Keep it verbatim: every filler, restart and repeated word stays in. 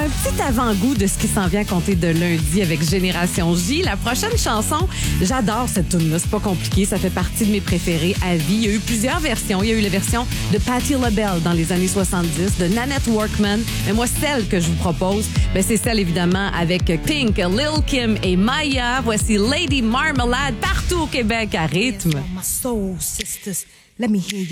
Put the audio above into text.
un petit avant-goût de ce qui s'en vient compter de lundi avec Génération J. La prochaine chanson, j'adore cette tune-là. C'est pas compliqué, ça fait partie de mes préférés à vie. Il y a eu plusieurs versions. Il y a eu la version de Patti LaBelle dans les années soixante-dix, de Nanette Workman. Mais moi, celle que je vous propose, ben, c'est celle évidemment avec Pink, Lil Kim et Maya. Voici Lady Marmalade partout au Québec à rythme. My soul sisters, let me hear you.